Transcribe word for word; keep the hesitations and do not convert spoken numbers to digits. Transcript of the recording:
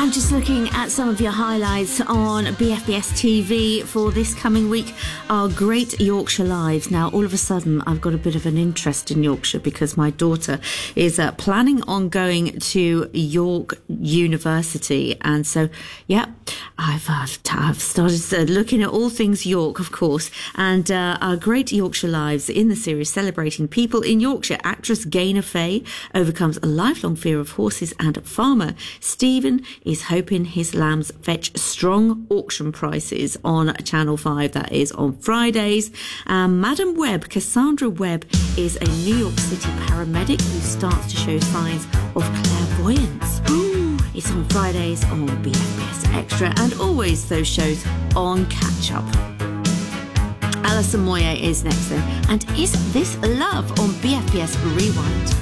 I'm just looking at some of your highlights on B F B S T V for this coming week. Our Great Yorkshire Lives. Now, all of a sudden, I've got a bit of an interest in Yorkshire because my daughter is uh, planning on going to York University. And so, yeah, I've, I've, I've started uh, looking at all things York, of course. And uh, Our Great Yorkshire Lives in the series celebrating people in Yorkshire. Actress Gaynor Faye overcomes a lifelong fear of horses, and farmer Stephen is hoping his lambs fetch strong auction prices on Channel five. That is on Fridays. Um, Madam Webb, Cassandra Webb, is a New York City paramedic who starts to show signs of clairvoyance. It's on Fridays on B F B S Extra, and always those shows on Catch Up. Alison Moyet is next then. And Is This Love on B F B S Rewind?